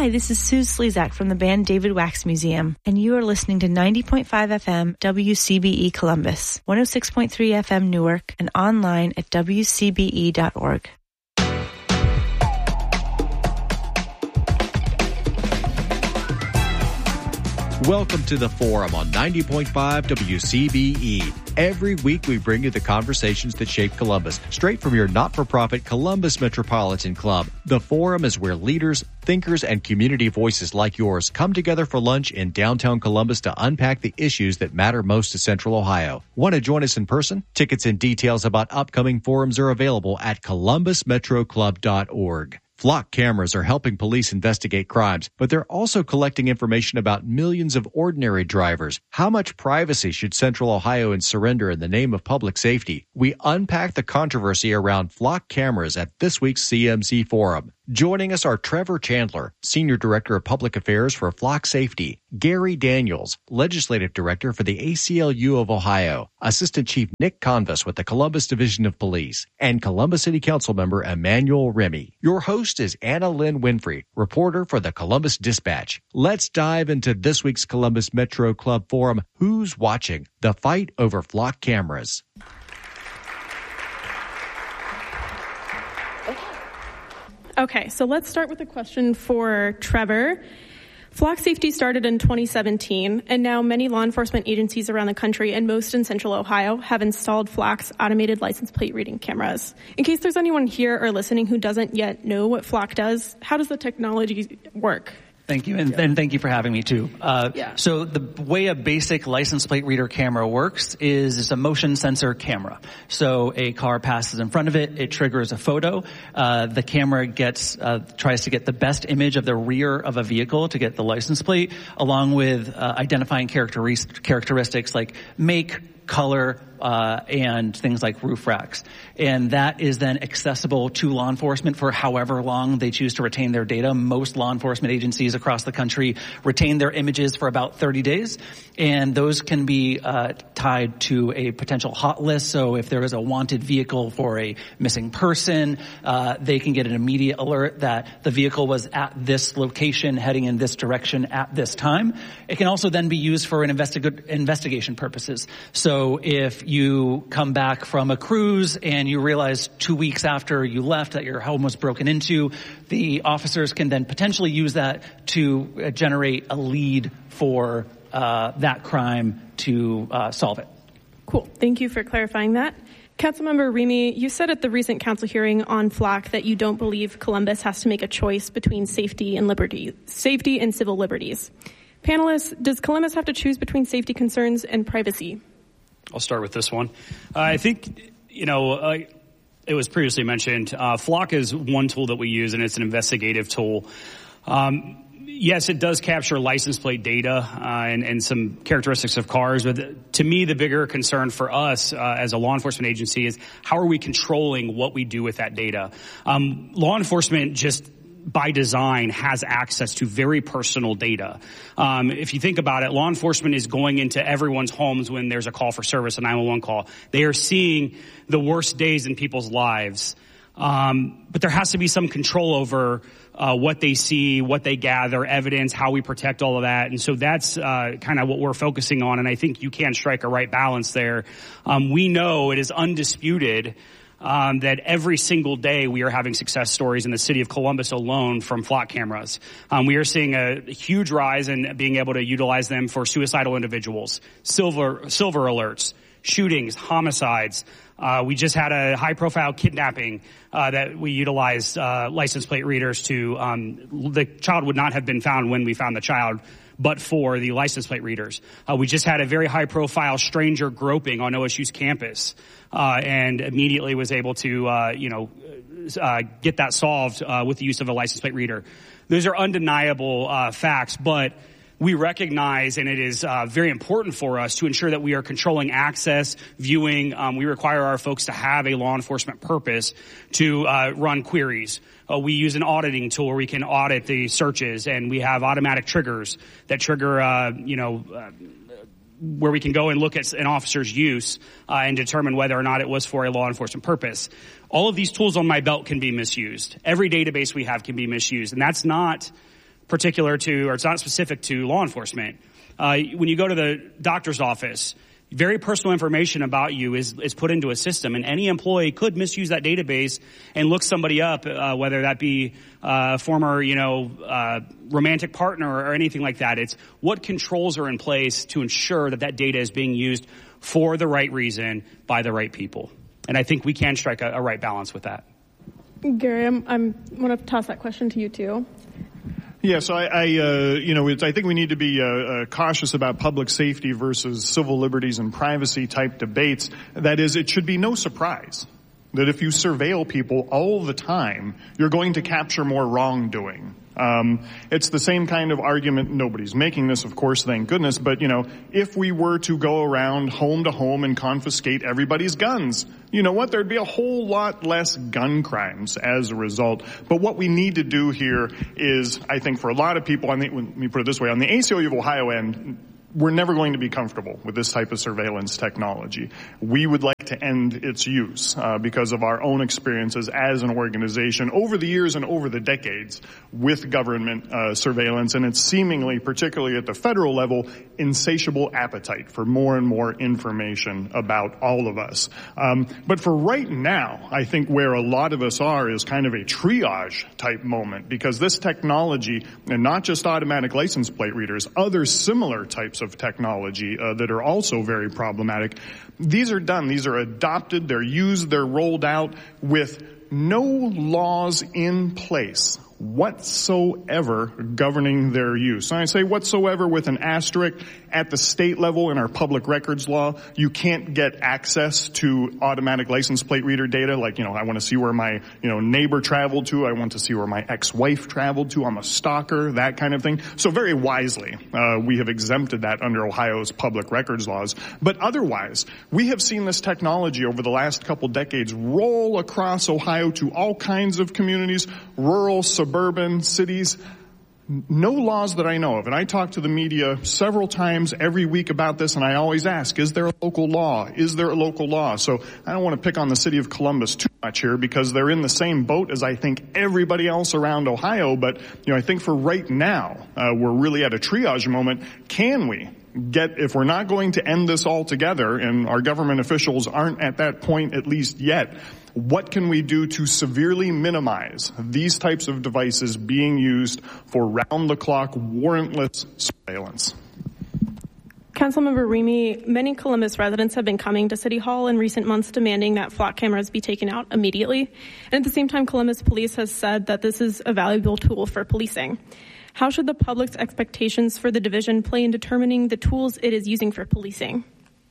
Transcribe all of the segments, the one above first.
Hi, this is Sue Slezak from the band David Wax Museum, and you are listening to 90.5 FM WCBE Columbus, 106.3 FM Newark, and online at wcbe.org. Welcome to The Forum on 90.5 WCBE. Every week we bring you the conversations that shape Columbus, straight from your not-for-profit Columbus Metropolitan Club. The Forum is where leaders, thinkers, and community voices like yours come together for lunch in downtown Columbus to unpack the issues that matter most to Central Ohio. Want to join us in person? Tickets and details about upcoming forums are available at columbusmetroclub.org. Flock cameras are helping police investigate crimes, but they're also collecting information about millions of ordinary drivers. How much privacy should Central Ohioans surrender in the name of public safety? We unpack the controversy around Flock cameras at this week's CMC Forum. Joining us are Trevor Chandler, Senior Director of Public Affairs for Flock Safety, Gary Daniels, Legislative Director for the ACLU of Ohio, Assistant Chief Nick Convis with the Columbus Division of Police, and Columbus City Council member Emmanuel Remy. Your host is Anna Lynn Winfrey, reporter for the Columbus Dispatch. Let's dive into this week's Columbus Metro Club Forum, Who's Watching? The Fight Over Flock Cameras. Okay, so let's start with a question for Trevor. Flock safety started in 2017, and now many law enforcement agencies around the country and most in Central Ohio have installed Flock's automated license plate reading cameras. In case there's anyone here or listening who doesn't yet know what Flock does, how does the technology work? Thank you, and thank you for having me too. So the way a basic license plate reader camera works is it's a motion sensor camera. So a car passes in front of it, it triggers a photo. The camera tries to get the best image of the rear of a vehicle to get the license plate, along with identifying characteristics like make, color, and things like roof racks. And that is then accessible to law enforcement for however long they choose to retain their data. Most law enforcement agencies across the country retain their images for about 30 days. And those can be tied to a potential hot list. So if there is a wanted vehicle for a missing person, they can get an immediate alert that the vehicle was at this location heading in this direction at this time. It can also then be used for investigation purposes. So if you come back from a cruise and you realize 2 weeks after you left that your home was broken into, the officers can then potentially use that to generate a lead for that crime to solve it. Cool. Thank you for clarifying that. Councilmember Remy, you said at the recent council hearing on Flock that you don't believe Columbus has to make a choice between safety and civil liberties. Panelists, does Columbus have to choose between safety concerns and privacy? I'll start with this one. I think, it was previously mentioned, Flock is one tool that we use, and it's an investigative tool. Yes, it does capture license plate data and some characteristics of cars, but to me, the bigger concern for us as a law enforcement agency is how are we controlling what we do with that data? Law enforcement just by design has access to very personal data. If you think about it, law enforcement is going into everyone's homes when there's a call for service, a 911 call. They are seeing the worst days in people's lives. But there has to be some control over what they see, what they gather, evidence, how we protect all of that. And so that's kind of what we're focusing on, and I think you can strike a right balance there. We know it is undisputed that every single day we are having success stories in the city of Columbus alone from Flock cameras. We are seeing a huge rise in being able to utilize them for suicidal individuals, silver alerts, shootings, homicides. We just had a high-profile kidnapping that we utilized license plate readers to. The child would not have been found when we found the child, but for the license plate readers. We just had a very high-profile stranger groping on OSU's campus, and immediately was able to, get that solved with the use of a license plate reader. Those are undeniable facts, but we recognize, and it is very important for us to ensure that we are controlling access, viewing. We require our folks to have a law enforcement purpose to run queries. We use an auditing tool where we can audit the searches, and we have automatic triggers that trigger, where we can go and look at an officer's use and determine whether or not it was for a law enforcement purpose. All of these tools on my belt can be misused. Every database we have can be misused, and that's not particular to, or it's not specific to law enforcement. When you go to the doctor's office, very personal information about you is put into a system, and any employee could misuse that database and look somebody up, whether that be a former, romantic partner or anything like that. It's what controls are in place to ensure that that data is being used for the right reason by the right people. And I think we can strike a right balance with that. Gary, I'm going to toss that question to you too. Yeah, so I think we need to be cautious about public safety versus civil liberties and privacy type debates. That is, it should be no surprise that if you surveil people all the time, you're going to capture more wrongdoing. It's the same kind of argument. Nobody's making this, of course, thank goodness. But, if we were to go around home to home and confiscate everybody's guns, you know what? There'd be a whole lot less gun crimes as a result. But what we need to do here is, I think for a lot of people, let me put it this way, on the ACLU of Ohio end, we're never going to be comfortable with this type of surveillance technology. We would like to end its use because of our own experiences as an organization over the years and over the decades with government surveillance, and it's seemingly, particularly at the federal level, insatiable appetite for more and more information about all of us. But for right now, I think where a lot of us are is kind of a triage type moment, because this technology, and not just automatic license plate readers, other similar types of technology that are also very problematic, these are done, these are adopted, they're used, they're rolled out with no laws in place whatsoever governing their use. And I say whatsoever with an asterisk. At the state level in our public records law, you can't get access to automatic license plate reader data. Like, I want to see where my, neighbor traveled to. I want to see where my ex-wife traveled to. I'm a stalker, that kind of thing. So very wisely, we have exempted that under Ohio's public records laws. But otherwise, we have seen this technology over the last couple decades roll across Ohio to all kinds of communities, rural, suburban, cities. No laws that I know of. And I talk to the media several times every week about this, and I always ask, is there a local law? Is there a local law? So I don't want to pick on the city of Columbus too much here, because they're in the same boat as I think everybody else around Ohio. But, I think for right now, we're really at a triage moment. Can we get, if we're not going to end this altogether, and our government officials aren't at that point at least yet, what can we do to severely minimize these types of devices being used for round-the-clock, warrantless surveillance? Councilmember Remy, many Columbus residents have been coming to City Hall in recent months demanding that flock cameras be taken out immediately. And at the same time, Columbus Police has said that this is a valuable tool for policing. How should the public's expectations for the division play in determining the tools it is using for policing?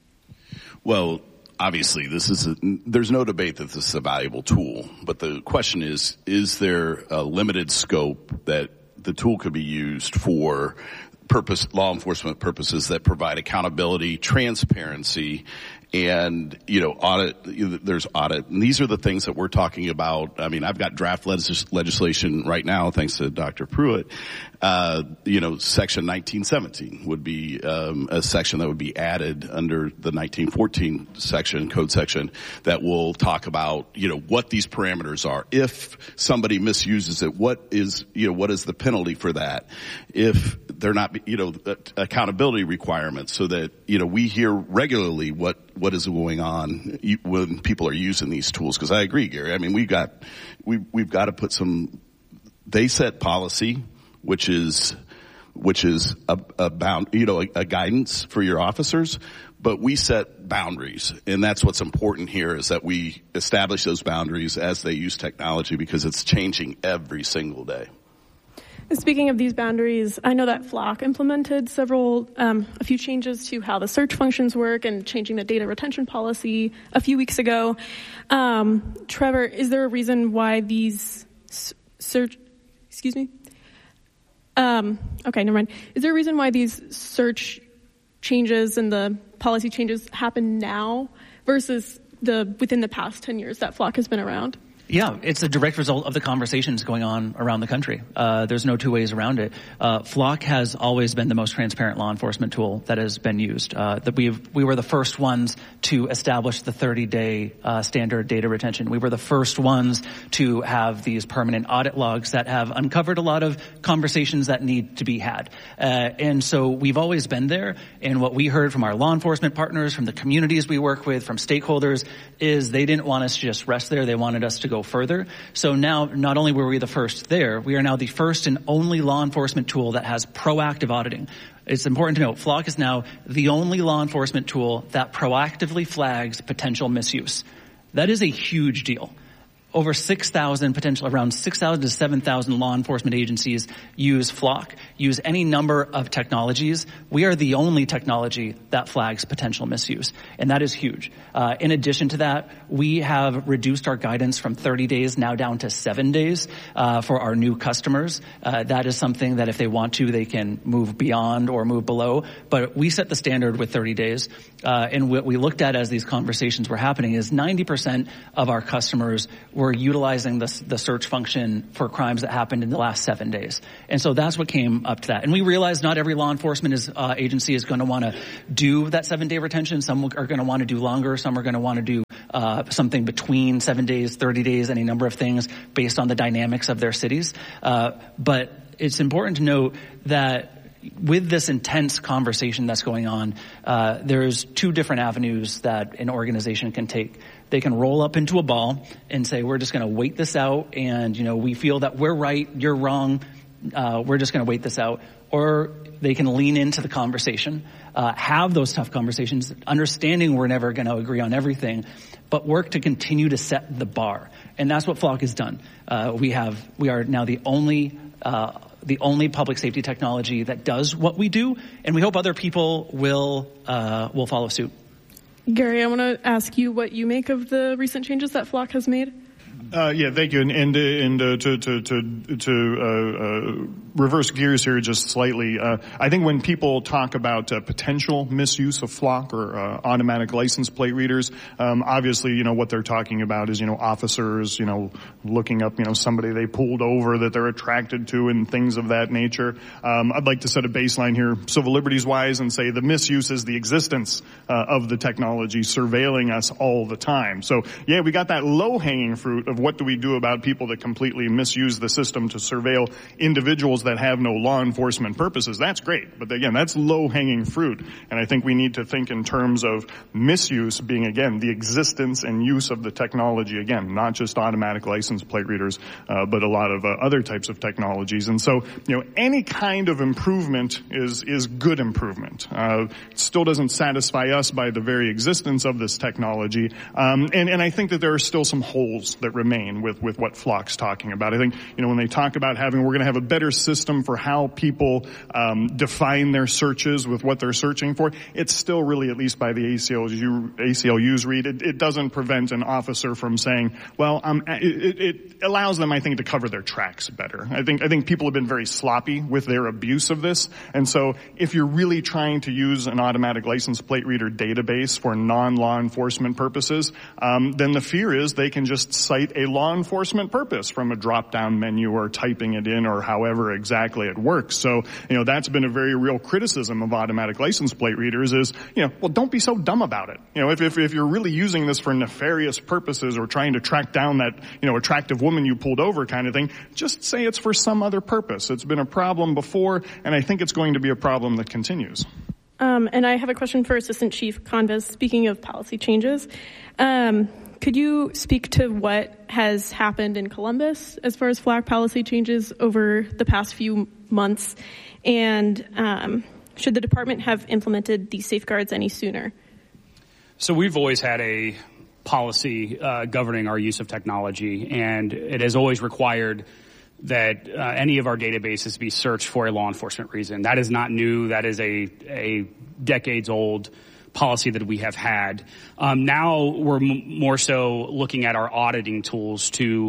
Well, obviously, there's no debate that this is a valuable tool, but the question is there a limited scope that the tool could be used for law enforcement purposes that provide accountability, transparency, and, audit, there's audit. And these are the things that we're talking about. I mean, I've got draft legislation right now, thanks to Dr. Pruitt. Section 1917 would be a section that would be added under the 1914 section, code section, that will talk about, what these parameters are. If somebody misuses it, what is the penalty for that? If they're not, accountability requirements, so that, we hear regularly what is going on when people are using these tools. Because I agree, Gary. I mean, we've got to put they set policy, which is a guidance for your officers, but we set boundaries. And that's what's important here, is that we establish those boundaries as they use technology, because it's changing every single day. Speaking of these boundaries, I know that Flock implemented a few changes to how the search functions work and changing the data retention policy a few weeks ago. Trevor, is there a reason why these search changes and the policy changes happen now versus within the past 10 years that Flock has been around? Yeah, it's a direct result of the conversations going on around the country. There's no two ways around it. Flock has always been the most transparent law enforcement tool that has been used. We were the first ones to establish the 30-day standard data retention. We were the first ones to have these permanent audit logs that have uncovered a lot of conversations that need to be had. And so we've always been there. And what we heard from our law enforcement partners, from the communities we work with, from stakeholders, is they didn't want us to just rest there. They wanted us to go further. So now, not only were we the first there, we are now the first and only law enforcement tool that has proactive auditing. It's important to note, Flock is now the only law enforcement tool that proactively flags potential misuse. That is a huge deal. Over 6,000, around 6,000 to 7,000 law enforcement agencies use Flock, use any number of technologies. We are the only technology that flags potential misuse, and that is huge. In addition to that, we have reduced our guidance from 30 days now down to 7 days for our new customers. That is something that if they want to, they can move beyond or move below, but we set the standard with 30 days. And what we looked at as these conversations were happening is 90% of our customers were utilizing the search function for crimes that happened in the last 7 days. And so that's what came up to that. And we realized not every law enforcement agency is going to want to do that 7-day retention. Some are going to want to do longer. Some are going to want to do something between 7 days, 30 days, any number of things based on the dynamics of their cities. But it's important to note that with this intense conversation that's going on, there's two different avenues that an organization can take. They can roll up into a ball and say, we're just going to wait this out, and, we feel that we're right, you're wrong, we're just going to wait this out. Or they can lean into the conversation, have those tough conversations, understanding we're never going to agree on everything, but work to continue to set the bar. And that's what Flock has done. We are now the only public safety technology that does what we do, and we hope other people will follow suit. Gary, I want to ask you what you make of the recent changes that Flock has made. Yeah, thank you. And to reverse gears here just slightly, I think when people talk about potential misuse of Flock or automatic license plate readers, obviously, what they're talking about is, officers, looking up, somebody they pulled over that they're attracted to and things of that nature. I'd like to set a baseline here, civil liberties wise, and say the misuse is the existence of the technology surveilling us all the time. So, yeah, we got that low-hanging fruit of what do we do about people that completely misuse the system to surveil individuals that have no law enforcement purposes. That's great. But again, that's low-hanging fruit. And I think we need to think in terms of misuse being, again, the existence and use of the technology, again, not just automatic license plate readers, but a lot of other types of technologies. And so, any kind of improvement is good improvement. It still doesn't satisfy us by the very existence of this technology. And I think that there are still some holes that remain with what Flock's talking about. I think, when they talk about we're going to have a better system for how people define their searches with what they're searching for, it's still really, at least by the ACLU's read, it doesn't prevent an officer from saying, well, it allows them, I think, to cover their tracks better. I think people have been very sloppy with their abuse of this. And so if you're really trying to use an automatic license plate reader database for non-law enforcement purposes, then the fear is they can just cite a law enforcement purpose from a drop-down menu or typing it in or however exactly it works. So, that's been a very real criticism of automatic license plate readers is, well, don't be so dumb about it. If you're really using this for nefarious purposes or trying to track down that, attractive woman you pulled over kind of thing, just say it's for some other purpose. It's been a problem before, and I think it's going to be a problem that continues. And I have a question for Assistant Chief Convis. Speaking of policy changes, could you speak to what has happened in Columbus as far as Flock policy changes over the past few months? And should the department have implemented these safeguards any sooner? So we've always had a policy governing our use of technology, and it has always required that any of our databases be searched for a law enforcement reason. That is not new. That is a decades-old policy that we have had. Now we're more so looking at our auditing tools to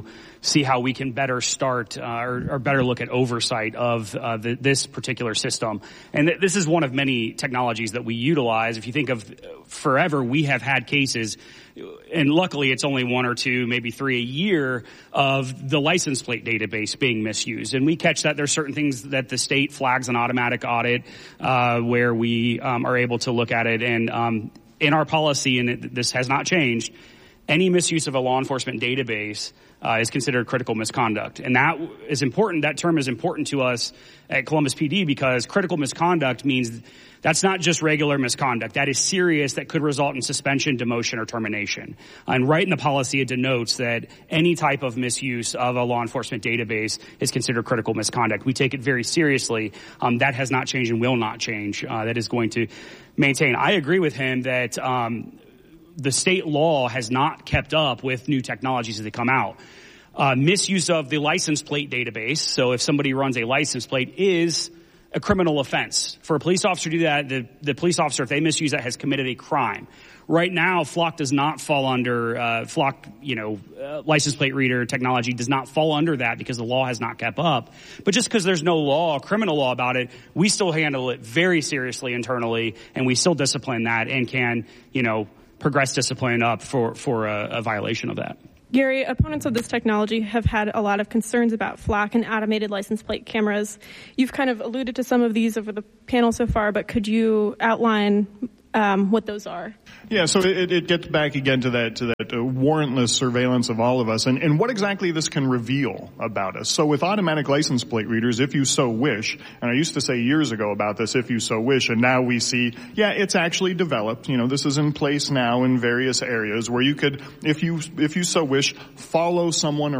see how we can better start or better look at oversight of this particular system. And this is one of many technologies that we utilize. If you think of forever, we have had cases, and luckily it's only 1 or 2, maybe 3 a year, of the license plate database being misused. And we catch that. There's certain things that the state flags an automatic audit where we are able to look at it. And in our policy, and this has not changed, any misuse of a law enforcement database is considered critical misconduct. And that is important. That term is important to us at Columbus PD because critical misconduct means that's not just regular misconduct. That is serious, that could result in suspension, demotion, or termination. And right in the policy, it denotes that any type of misuse of a law enforcement database is considered critical misconduct. We take it very seriously. That has not changed and will not change. That is going to maintain. I agree with him that the state law has not kept up with new technologies as they come out. Misuse of the license plate database. So if somebody runs a license plate is a criminal offense. For a police officer to do that, the police officer, if they misuse that, has committed a crime. Right now, Flock does not fall under, license plate reader technology does not fall under that because the law has not kept up. But just because there's no law, criminal law about it, we still handle it very seriously internally, and we still discipline that and can, progress discipline up for a violation of that. Gary, opponents of this technology have had a lot of concerns about Flock and automated license plate cameras. You've kind of alluded to some of these over the panel so far, but could you outline what those are? Yeah, so it gets back again to that warrantless surveillance of all of us and what exactly this can reveal about us. So with automatic license plate readers, if you so wish, and I used to say years ago about this, if you so wish, and now we see, it's actually developed. This is in place now in various areas where you could, if you so wish, follow someone